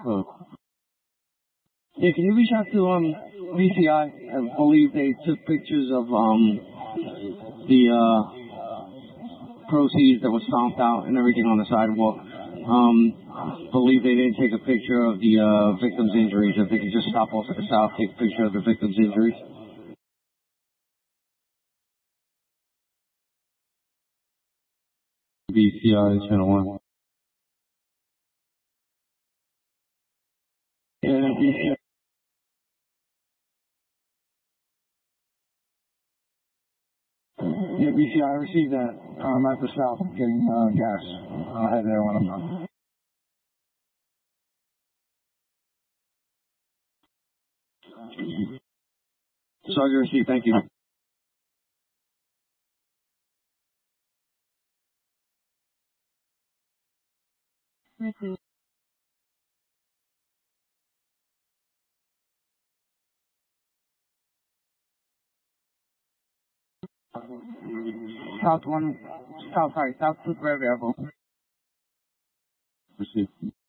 Oh. Yeah, can you reach out to VCI? I believe they took pictures of the proceeds that was stomped out and everything on the sidewalk. Believe they didn't take a picture of the victims' injuries. If they could just stop off at the south, take a picture of the victims' injuries. VCI Channel 1. Yeah, VCI. Yeah, VCI, I received that. I'm at the south getting gas. I'll head there when I'm done. Sergeant received, thank you. South 2 Prairie Avenue. Received.